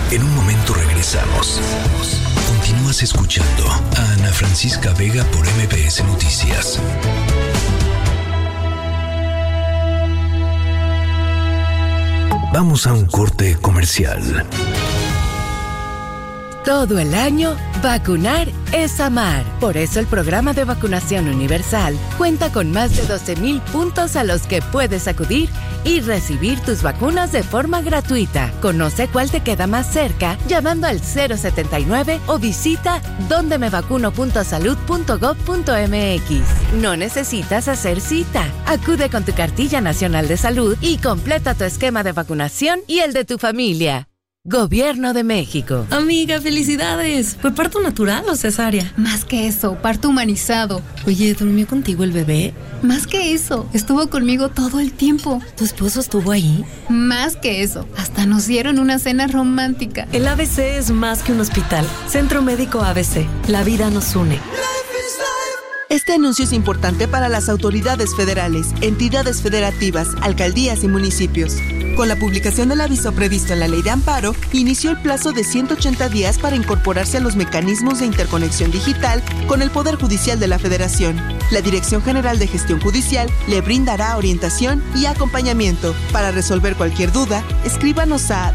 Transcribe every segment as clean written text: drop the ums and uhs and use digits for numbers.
En un momento regresamos. Continúas escuchando a Ana Francisca Vega por MBS Noticias. Vamos a un corte comercial. Todo el año, vacunar es amar. Por eso el programa de vacunación universal cuenta con más de 12,000 puntos a los que puedes acudir y recibir tus vacunas de forma gratuita. Conoce cuál te queda más cerca llamando al 079 o visita dondemevacuno.salud.gov.mx. No necesitas hacer cita. Acude con tu cartilla nacional de salud y completa tu esquema de vacunación y el de tu familia. Gobierno de México. Amiga, felicidades. ¿Fue parto natural o cesárea? Más que eso, parto humanizado. Oye, ¿durmió contigo el bebé? Más que eso, estuvo conmigo todo el tiempo. ¿Tu esposo estuvo ahí? Más que eso, hasta nos dieron una cena romántica. El ABC es más que un hospital. Centro Médico ABC. La vida nos une. Este anuncio es importante para las autoridades federales, entidades federativas, alcaldías y municipios. Con la publicación del aviso previsto en la Ley de Amparo, inició el plazo de 180 días para incorporarse a los mecanismos de interconexión digital con el Poder Judicial de la Federación. La Dirección General de Gestión Judicial le brindará orientación y acompañamiento. Para resolver cualquier duda, escríbanos a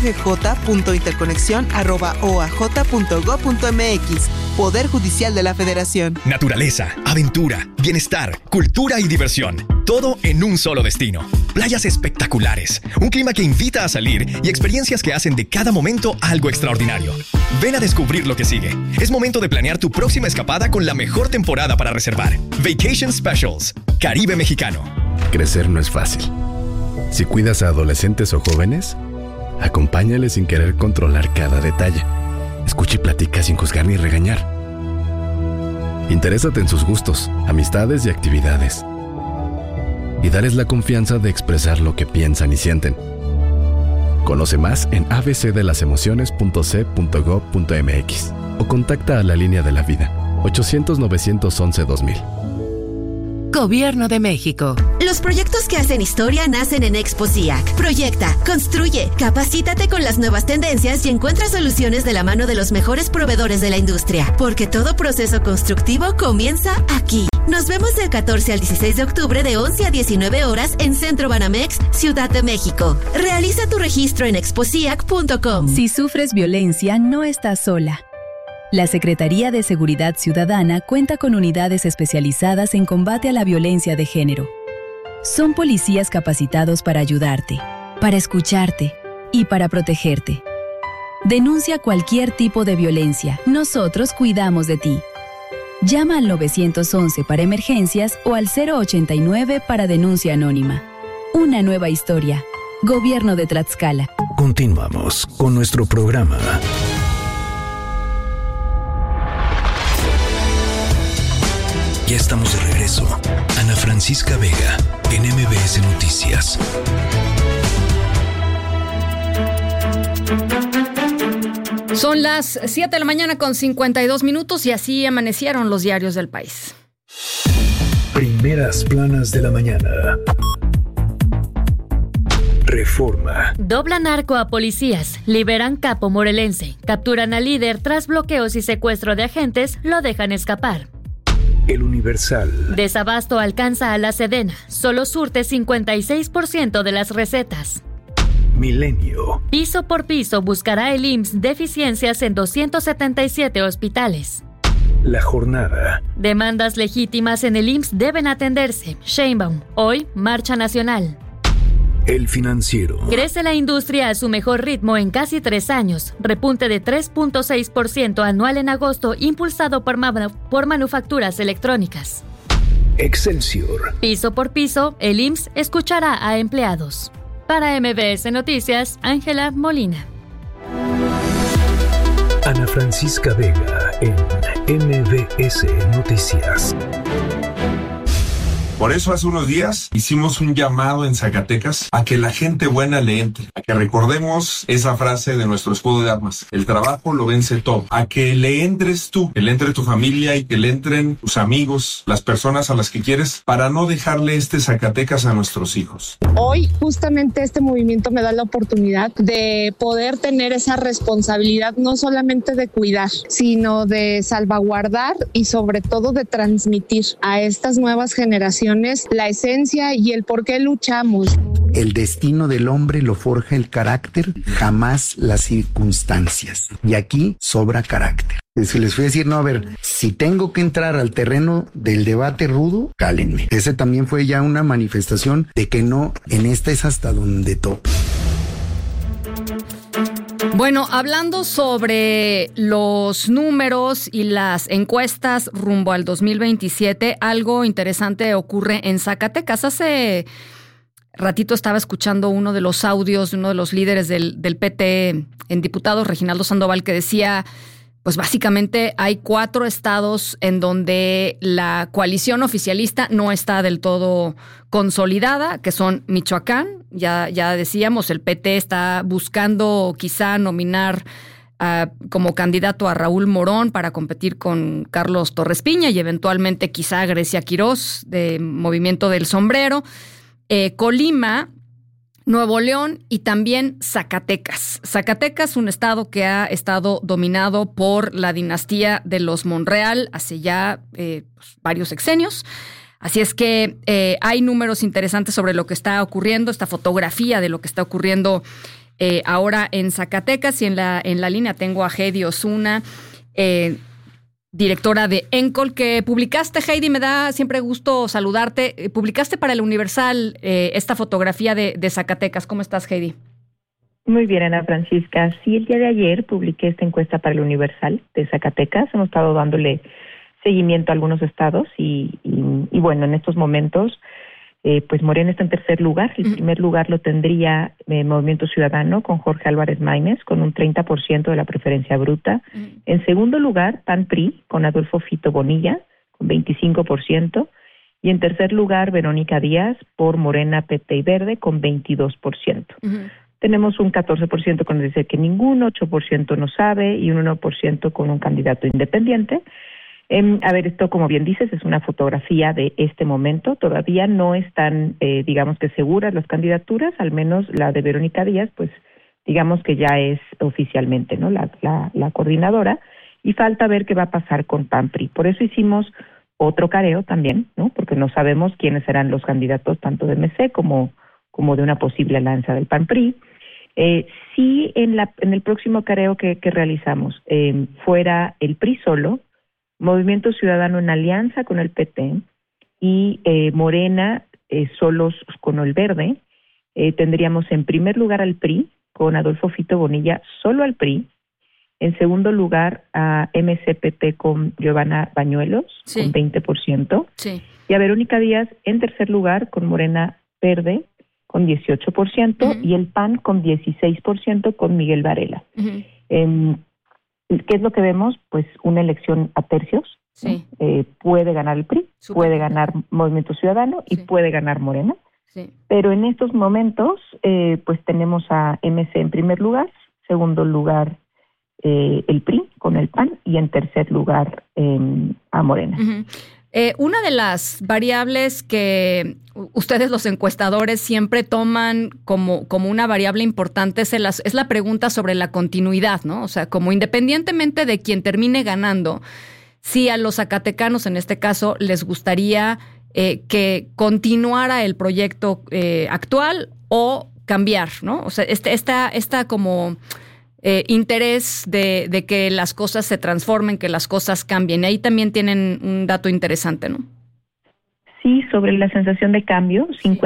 dggj.interconexión@oaj.gov.mx. Poder Judicial de la Federación. Naturaleza, aventura, bienestar, cultura y diversión. Todo en un solo destino. Playas espectaculares, un clima que invita a salir y experiencias que hacen de cada momento algo extraordinario. Ven a descubrir lo que sigue. Es momento de planear tu próxima escapada con la mejor temporada para reservar. Vacation Specials, Caribe Mexicano. Crecer no es fácil. Si cuidas a adolescentes o jóvenes, acompáñales sin querer controlar cada detalle. Escucha y platica sin juzgar ni regañar. Interésate en sus gustos, amistades y actividades. Y dales la confianza de expresar lo que piensan y sienten. Conoce más en abcdelasemociones.c.gov.mx o contacta a la Línea de la Vida 800-911-2000. Gobierno de México. Los proyectos que hacen historia nacen en Expo SIAC. Proyecta, construye, capacítate con las nuevas tendencias y encuentra soluciones de la mano de los mejores proveedores de la industria. Porque todo proceso constructivo comienza aquí. Nos vemos del 14 al 16 de octubre de 11 a 19 horas en Centro Banamex, Ciudad de México. Realiza tu registro en exposiac.com. Si sufres violencia, no estás sola. La Secretaría de Seguridad Ciudadana cuenta con unidades especializadas en combate a la violencia de género. Son policías capacitados para ayudarte, para escucharte y para protegerte. Denuncia cualquier tipo de violencia. Nosotros cuidamos de ti. Llama al 911 para emergencias o al 089 para denuncia anónima. Una nueva historia. Gobierno de Tlaxcala. Continuamos con nuestro programa. Ya estamos de regreso. Ana Francisca Vega, en MBS Noticias. Son las 7 de la mañana con 52 minutos y así amanecieron los diarios del país. Primeras planas de la mañana. Reforma. Doblan arco a policías, liberan capo morelense, capturan al líder tras bloqueos y secuestro de agentes, lo dejan escapar. El Universal. Desabasto alcanza a la Sedena, solo surte 56% de las recetas. Milenio. Piso por piso buscará el IMSS deficiencias en 277 hospitales. La Jornada. Demandas legítimas en el IMSS deben atenderse. Sheinbaum, hoy marcha nacional. El Financiero. Crece la industria a su mejor ritmo en casi 3 años. Repunte de 3.6% anual en agosto, impulsado por manufacturas electrónicas. Excelsior. Piso por piso, el IMSS escuchará a empleados. Para MBS Noticias, Ángela Molina. Ana Francisca Vega en MBS Noticias. Por eso hace unos días hicimos un llamado en Zacatecas a que la gente buena le entre, a que recordemos esa frase de nuestro escudo de armas: el trabajo lo vence todo. A que le entres tú, que le entre tu familia y que le entren tus amigos, las personas a las que quieres, para no dejarle este Zacatecas a nuestros hijos. Hoy justamente este movimiento me da la oportunidad de poder tener esa responsabilidad, no solamente de cuidar, sino de salvaguardar y sobre todo de transmitir a estas nuevas generaciones la esencia y el por qué luchamos. El destino del hombre lo forja el carácter, jamás las circunstancias. Y aquí sobra carácter. Les fui a decir, no, a ver, si tengo que entrar al terreno del debate rudo, cálenme. Ese también fue ya una manifestación de que no, en esta es hasta donde tope. Bueno, hablando sobre los números y las encuestas rumbo al 2027, algo interesante ocurre en Zacatecas. Hace ratito estaba escuchando uno de los audios de uno de los líderes del PT en diputados, Reginaldo Sandoval, que decía, pues básicamente hay 4 estados en donde la coalición oficialista no está del todo consolidada, que son Michoacán. Ya decíamos, el PT está buscando quizá nominar como candidato a Raúl Morón para competir con Carlos Torres Piña y eventualmente quizá Grecia Quirós de Movimiento del Sombrero. Colima, Nuevo León y también Zacatecas. Zacatecas, un estado que ha estado dominado por la dinastía de los Monreal hace ya varios sexenios. Así es que hay números interesantes sobre lo que está ocurriendo, esta fotografía de lo que está ocurriendo ahora en Zacatecas. Y en la línea tengo a Heidi Osuna, directora de ENCOL, que publicaste, Heidi, me da siempre gusto saludarte. Publicaste para El Universal esta fotografía de Zacatecas. ¿Cómo estás, Heidi? Muy bien, Ana Francisca. Sí, el día de ayer publiqué esta encuesta para El Universal de Zacatecas. Hemos estado dándole seguimiento a algunos estados y bueno, en estos momentos pues Morena está en tercer lugar. El primer lugar lo tendría Movimiento Ciudadano con Jorge Álvarez Maínez con un 30% de la preferencia bruta. En segundo lugar, PAN-PRI con Adolfo Fito Bonilla con 25%. Y en tercer lugar, Verónica Díaz por Morena, PT y Verde con 22%. Tenemos un 14% con el dice que ninguno, 8% no sabe y un 1% con un candidato independiente. A ver, esto, como bien dices, es una fotografía de este momento. Todavía no están, digamos que seguras las candidaturas, al menos la de Verónica Díaz, pues digamos que ya es oficialmente, ¿no? La coordinadora. Y falta ver qué va a pasar con PAN-PRI. Por eso hicimos otro careo también, ¿no? Porque no sabemos quiénes serán los candidatos tanto de MC como de una posible alianza del PAN-PRI. Si en el próximo careo que realizamos fuera el PRI solo, Movimiento Ciudadano en alianza con el PT y Morena solos con el Verde, tendríamos en primer lugar al PRI con Adolfo Fito Bonilla, solo al PRI. En segundo lugar a MC-PT con Giovanna Bañuelos, con 20%. Sí. Y a Verónica Díaz en tercer lugar con Morena Verde con 18% y el PAN con 16% con Miguel Varela. ¿Qué es lo que vemos? Pues una elección a tercios. Sí. Puede ganar el PRI, puede ganar Movimiento Ciudadano y puede ganar Morena. Sí. Pero en estos momentos, pues tenemos a MC en primer lugar, segundo lugar el PRI con el PAN y en tercer lugar a Morena. Una de las variables que ustedes los encuestadores siempre toman como una variable importante es la pregunta sobre la continuidad, ¿no? O sea, como independientemente de quien termine ganando, si a los zacatecanos en este caso les gustaría que continuara el proyecto actual o cambiar, ¿no? O sea, esta como interés de que las cosas se transformen, que las cosas cambien. Ahí también tienen un dato interesante, ¿no? Sí, sobre la sensación de cambio,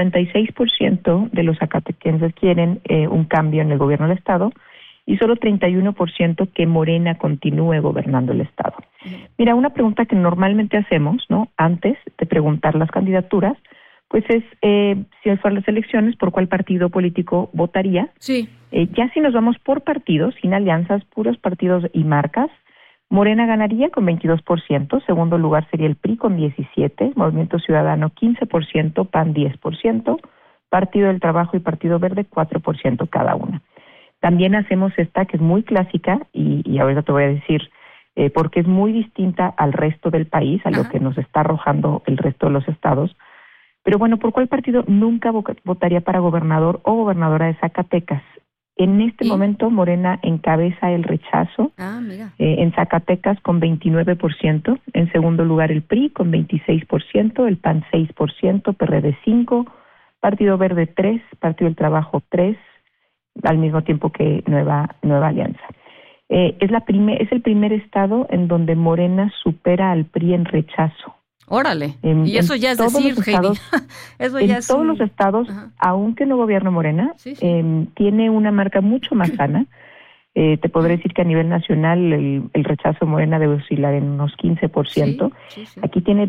56% de los zacatequenses quieren un cambio en el gobierno del Estado y solo 31% que Morena continúe gobernando el Estado. Mira, una pregunta que normalmente hacemos, ¿no? Antes de preguntar las candidaturas, pues es, si fueran las elecciones, ¿por cuál partido político votaría? Sí. Ya si nos vamos por partidos, sin alianzas, puros partidos y marcas, Morena ganaría con 22%, segundo lugar sería el PRI con 17%, Movimiento Ciudadano 15%, PAN 10%, Partido del Trabajo y Partido Verde 4% cada una. También hacemos esta que es muy clásica y ahorita te voy a decir porque es muy distinta al resto del país, a lo que nos está arrojando el resto de los estados. Pero bueno, ¿por cuál partido nunca votaría para gobernador o gobernadora de Zacatecas? En este momento Morena encabeza el rechazo en Zacatecas con 29%, en segundo lugar el PRI con 26%, el PAN 6%, PRD 5%, Partido Verde 3%, Partido del Trabajo 3%, al mismo tiempo que Nueva Alianza. Es el primer estado en donde Morena supera al PRI en rechazo. Órale, y eso ya es decir, Heidi. Eso ya es todos los estados, aunque no gobierna Morena, tiene una marca mucho más sana. Te podré decir que a nivel nacional el rechazo de Morena debe oscilar en unos 15%. Sí. Aquí tiene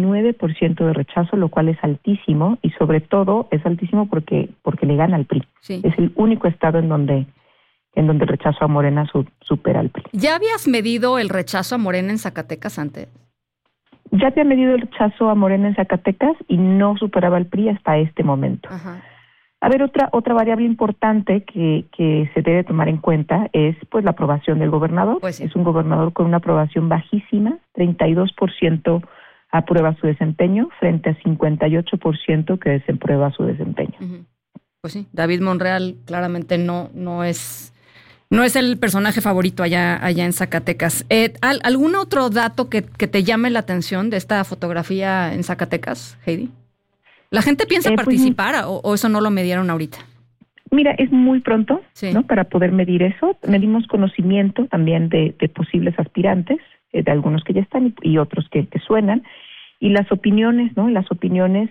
29% de rechazo, lo cual es altísimo, y sobre todo es altísimo porque le gana al PRI. Sí. Es el único estado en donde el rechazo a Morena supera al PRI. ¿Ya habías medido el rechazo a Morena en Zacatecas antes? Ya te ha medido el rechazo a Morena en Zacatecas y no superaba al PRI hasta este momento. Ajá. A ver, otra variable importante que se debe tomar en cuenta es pues la aprobación del gobernador. Pues sí. Es un gobernador con una aprobación bajísima, 32% aprueba su desempeño frente a 58% que desaprueba su desempeño. Uh-huh. Pues sí, David Monreal claramente no es el personaje favorito allá en Zacatecas. ¿Algún otro dato que te llame la atención de esta fotografía en Zacatecas, Heidi? ¿La gente piensa participar o eso no lo midieron ahorita? Mira, es muy pronto, ¿no? Para poder medir eso. Medimos conocimiento también de posibles aspirantes, de algunos que ya están y otros que suenan. Y las opiniones, ¿no? Las opiniones,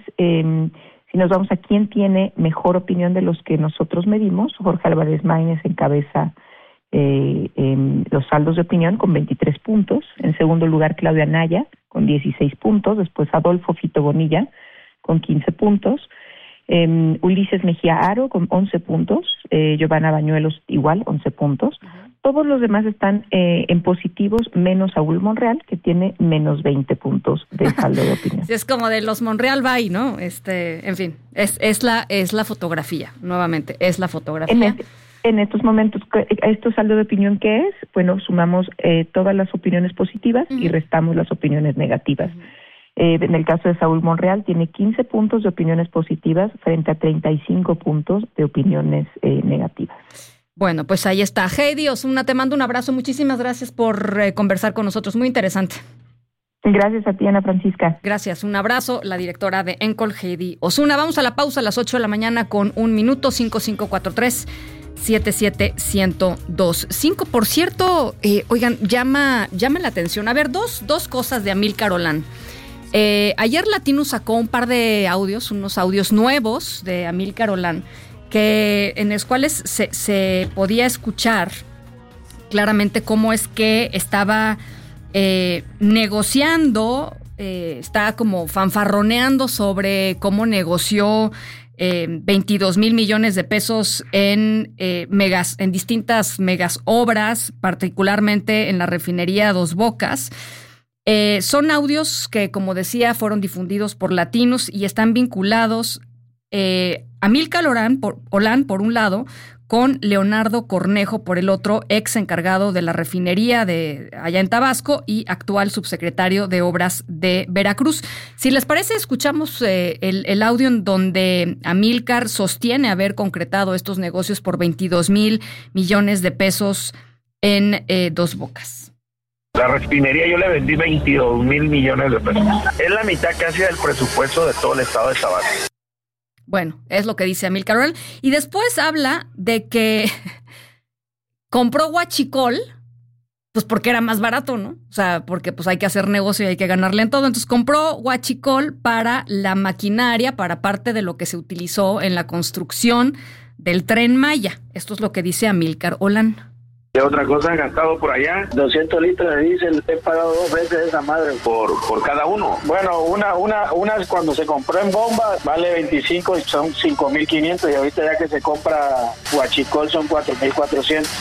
si nos vamos a quién tiene mejor opinión de los que nosotros medimos, Jorge Álvarez Maínez encabeza los saldos de opinión con 23 puntos. En segundo lugar, Claudia Anaya con 16 puntos. Después Adolfo Fito Bonilla con 15 puntos, Ulises Mejía Aro con 11 puntos, Giovanna Bañuelos igual, 11 puntos. Uh-huh. Todos los demás están en positivos, menos Saúl Monreal, que tiene menos 20 puntos de saldo de opinión. Es como de los Monreal bye, ¿no? En fin, es la fotografía, nuevamente, es la fotografía. En estos momentos, ¿esto saldo de opinión qué es? Bueno, sumamos todas las opiniones positivas y restamos las opiniones negativas. Uh-huh. En el caso de Saúl Monreal, tiene 15 puntos de opiniones positivas frente a 35 puntos de opiniones negativas. Bueno, pues ahí está. Heidi Osuna, te mando un abrazo. Muchísimas gracias por conversar con nosotros. Muy interesante. Gracias a ti, Ana Francisca. Gracias. Un abrazo. La directora de ENCOL, Heidi Osuna. Vamos a la pausa a las 8 de la mañana con 1 minuto, 5543-77125. Por cierto, oigan, llama la atención. A ver, dos cosas de Amílcar Olán. Ayer Latino sacó un par de audios, unos audios nuevos de Amílcar Olán, en los cuales se podía escuchar claramente cómo es que estaba negociando, estaba como fanfarroneando sobre cómo negoció 22 mil millones de pesos en distintas megas obras, particularmente en la refinería Dos Bocas. Son audios que, como decía, fueron difundidos por Latinos y están vinculados Amílcar Olán, por un lado, con Leonardo Cornejo, por el otro, ex encargado de la refinería allá en Tabasco y actual subsecretario de Obras de Veracruz. Si les parece, escuchamos el audio en donde Amílcar sostiene haber concretado estos negocios por 22 mil millones de pesos en Dos Bocas. La refinería yo le vendí 22 mil millones de pesos. Es la mitad casi del presupuesto de todo el estado de Tabasco. Bueno, es lo que dice Amílcar Olán. Y después habla de que compró Huachicol, pues porque era más barato, ¿no? O sea, porque pues hay que hacer negocio y hay que ganarle en todo. Entonces compró Huachicol para la maquinaria, para parte de lo que se utilizó en la construcción del Tren Maya. Esto es lo que dice Amílcar Olán. ¿Qué otra cosa he gastado por allá? 200 litros de diésel, he pagado 2 veces esa madre por cada uno. Bueno, una cuando se compró en bomba vale 25 y son 5,500 y ahorita ya que se compra Huachicol son 4,400.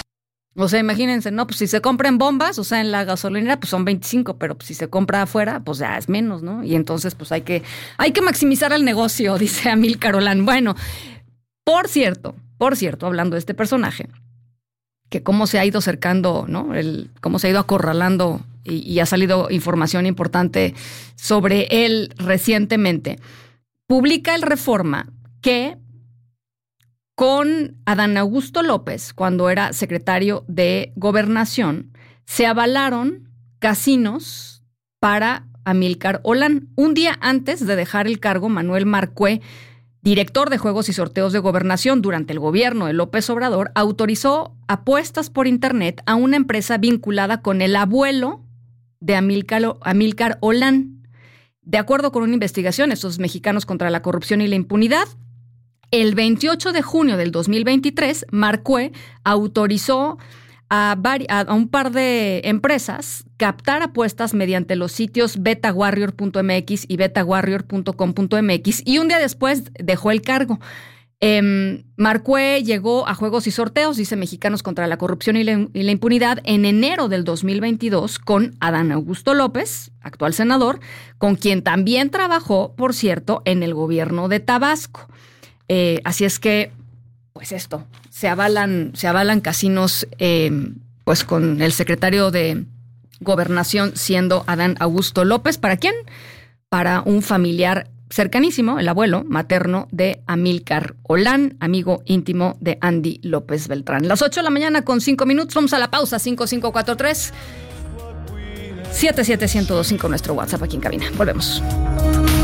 O sea, imagínense, ¿no? Pues si se compran bombas, o sea, en la gasolinera, pues son 25, pero pues si se compra afuera, pues ya es menos, ¿no? Y entonces, pues hay que maximizar el negocio, dice Amílcar Olán. Bueno, por cierto, hablando de este personaje, que cómo se ha ido cercando, ¿no? Cómo se ha ido acorralando y ha salido información importante sobre él recientemente. Publica el Reforma que con Adán Augusto López, cuando era secretario de Gobernación, se avalaron casinos para Amílcar Olán. Un día antes de dejar el cargo, Manuel Marcué, director de Juegos y Sorteos de Gobernación durante el gobierno de López Obrador, autorizó apuestas por Internet a una empresa vinculada con el abuelo de Amílcar Olán. De acuerdo con una investigación, estos mexicanos contra la corrupción y la impunidad, el 28 de junio del 2023, Marcué autorizó a un par de empresas captar apuestas mediante los sitios betawarrior.mx y betawarrior.com.mx y un día después dejó el cargo. Marcué llegó a Juegos y Sorteos, dice Mexicanos contra la Corrupción y la Impunidad, en enero del 2022 con Adán Augusto López, actual senador, con quien también trabajó, por cierto, en el gobierno de Tabasco. Así es que, pues esto, se avalan casinos, pues con el secretario de Gobernación siendo Adán Augusto López. ¿Para quién? Para un familiar cercanísimo, el abuelo materno de Amílcar Olán, amigo íntimo de Andy López Beltrán. Las 8 de la mañana con 5 minutos, vamos a la pausa, 5543 77125 nuestro WhatsApp aquí en cabina. Volvemos.